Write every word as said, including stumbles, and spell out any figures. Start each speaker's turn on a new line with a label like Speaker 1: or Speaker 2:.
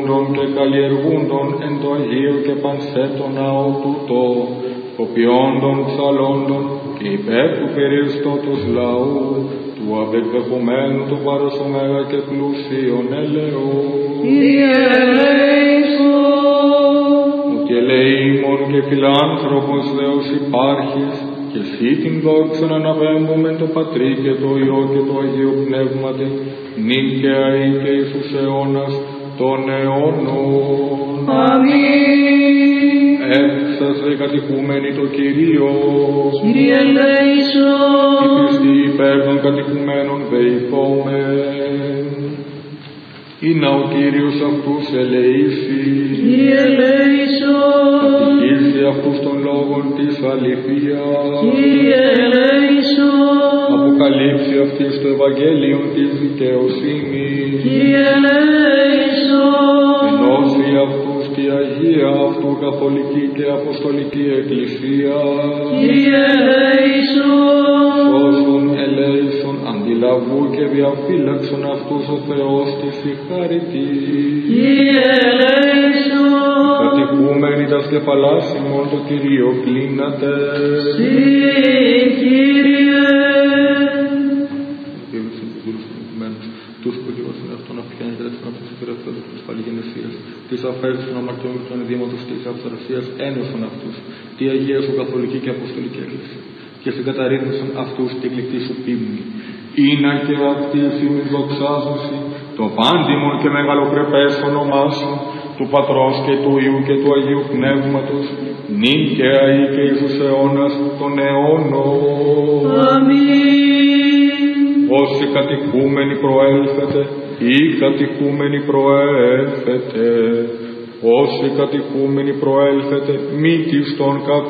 Speaker 1: και καλλιεργούντων εν το Αγίο και πανθέτο ναό τούτο, κοπιόντων ψαλόντων και υπέρ του περιεστώτος λαού, του απεκδεχομένου του παρός ωμέγα και πλούσιον ελεό.
Speaker 2: Κύριε ελέησον.
Speaker 1: Ότι ελεήμων και φιλάνθρωπος Θεός υπάρχεις, και εσύ την δόξαν αναπέμπομεν το Πατρί και το Υιό και το Αγίο Πνεύματι, νυν και αεί και εις τους αιώνας των αιώνων.
Speaker 2: Αμήν.
Speaker 1: Έξας δε κατοικούμενοι το Κυρίο.
Speaker 2: Κύριε ελέησον.
Speaker 1: Η πιστή υπέρ των κατοικουμένων δεηθόμεν. Ή να ο Κύριος αυτούς ελεήσει.
Speaker 2: Κύριε ελέησον.
Speaker 1: Κατοικήσει αυτούς των λόγων της αληθείας.
Speaker 2: Κύριε ελέησον.
Speaker 1: Αποκαλύψει αυτής το Ευαγγέλιον της δικαιοσύνης.
Speaker 2: Κύριε ελέησον.
Speaker 1: Ενώσει αυτούς τη Αγία αυτού καθολική και αποστολική Εκκλησία.
Speaker 2: Κύριε ελέησον.
Speaker 1: Σώσον ελέησον αντιλαβού και διαφύλαξον αυτούς ο Θεός της η χάρητη.
Speaker 2: Κύριε ελέησον.
Speaker 1: Κατοικούμενοι τα σκεφαλάς ημών το Κυρίο κλείνατε.
Speaker 2: Συ, Κύριε.
Speaker 1: Τους που δικαιώσουν αυτόν να πιάνει και τα συνάψεις του Κύριου της Παλιγενεσίας, της αφαίρεσης των αμαρτιών και των ειδήματος της αυθαρσίας ένωσον αυτούς, τη Αγία σου καθολική και αποστολική Εκκλησία, και συγκαταρρύθμισον αυτούς τη γλυκτή σου πίμνη. Ήνα και αυτή εφήμη δοξάζωση, το πάντιμον και μεγαλοπρεπές όνομά σου, του Πατρός και του Υιού και του Αγίου Πνεύματος, νυν και αεί και εις τους αιώνας των αιώνων.
Speaker 2: Αμήν.
Speaker 1: Όσοι κατοικούμενοι προέλθετε, ή κατοικούμενοι προέλθετε, όσοι κατοικούμενοι προέλθετε, μη της των κακών.